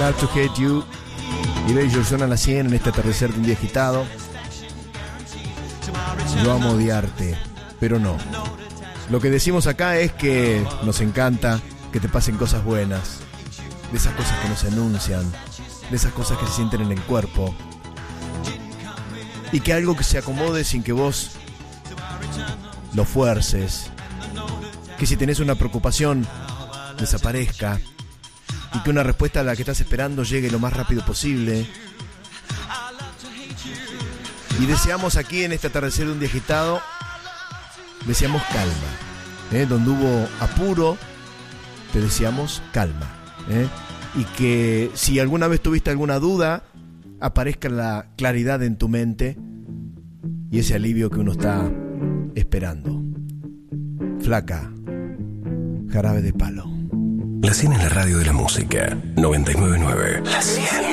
Love to Hate You y Leisure suena a las 100 en este atardecer de un día agitado. Yo amo odiarte, pero no. Lo que decimos acá es que nos encanta que te pasen cosas buenas, de esas cosas que nos anuncian, de esas cosas que se sienten en el cuerpo, y que algo que se acomode sin que vos lo fuerces, que si tenés una preocupación desaparezca y que una respuesta a la que estás esperando llegue lo más rápido posible. Y deseamos aquí en este atardecer de un día agitado, deseamos calma, donde hubo apuro, te deseamos calma, y que si alguna vez tuviste alguna duda, aparezca la claridad en tu mente y ese alivio que uno está esperando. Flaca, Jarabe de Palo. La 100 en la radio de la música, 99.9. La 100.